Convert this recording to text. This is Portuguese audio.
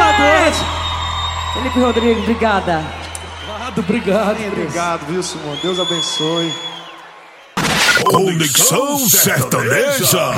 Felipe Rodrigues, obrigada. Obrigado, viu, Simão? Deus abençoe. Conexão Sertaneja.